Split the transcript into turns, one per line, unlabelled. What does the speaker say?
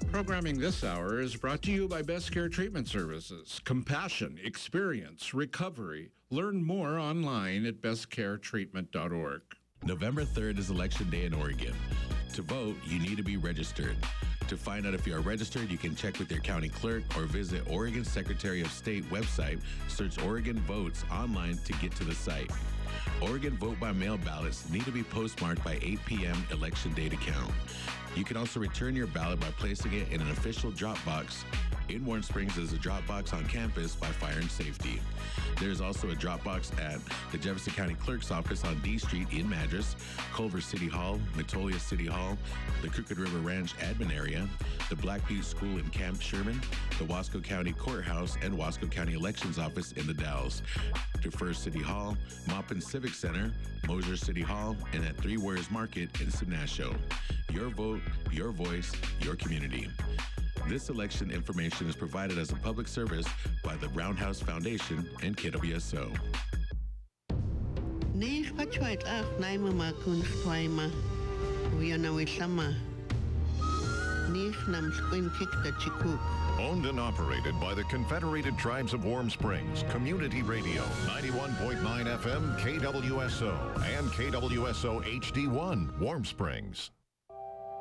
Programming this hour is brought to you by Best Care Treatment Services. Compassion, experience, recovery. Learn more online at bestcaretreatment.org.
November 3rd is Election Day in Oregon. To vote, you need to be registered. To find out if you are registered, you can check with your county clerk or visit Oregon Secretary of State website, search Oregon Votes online to get to the site. Oregon vote-by-mail ballots need to be postmarked by 8 p.m. Election Day to count. You can also return your ballot by placing it in an official drop box. In Warm Springs, there's a drop box on campus by Fire and Safety. There's also a drop box at the Jefferson County Clerk's Office on D Street in Madras, Culver City Hall, Metolia City Hall, the Crooked River Ranch admin area, the Black Butte School in Camp Sherman, the Wasco County Courthouse, and Wasco County Elections Office in the Dalles, to First City Hall, Maupin Civic Center, Mosier City Hall, and at Three Warriors Market in Simnasho. Your vote, your voice, your community. This election information is provided as a public service by the Roundhouse Foundation and KWSO.
Owned and operated by the Confederated Tribes of Warm Springs, Community Radio, 91.9 FM KWSO and KWSO HD1, Warm Springs.